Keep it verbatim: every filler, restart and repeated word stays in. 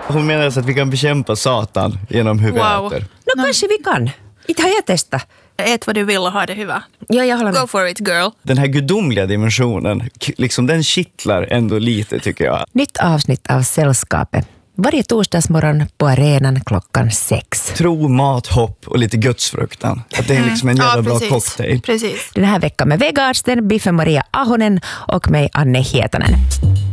Hon menar att vi kan bekämpa Satan genom hur Wow. vi äter. No, no. Kanske vi kan. Inte har jag testat. Ät vad du vill och ha det hyvä. Ja, jag håller med. Go for it, girl. Den här gudomliga dimensionen, k- liksom den kittlar ändå lite tycker jag. Nytt avsnitt av Sällskapet. Varje torsdagsmorgon på arenan klockan sex. Tro, mat, hopp och lite gudsfruktan. Att det är liksom en jävla Ja, bra precis. cocktail. Precis. Den här veckan med Vegarsten, Biffe Maria Ahonen och mig Anne Hietanen.